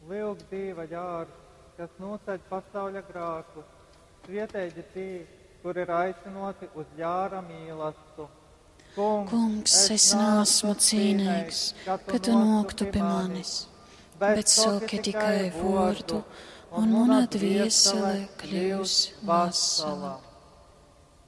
Lūk, Dieva ģārs, kas noceļ pasauļa grākus, svietēģi tī, kur ir aicinoti uz ģāra mīlestību. Kungs, es neesmu cienīgs, ka tu noktu pie manis, bet saki tikai vārdu, un mana dvēsele kļūs vesela.